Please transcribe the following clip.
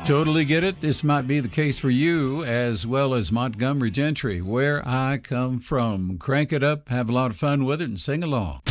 Totally get it. This might be the case for you as well as Montgomery Gentry, where I come from. Crank it up, have a lot of fun with it, and sing along.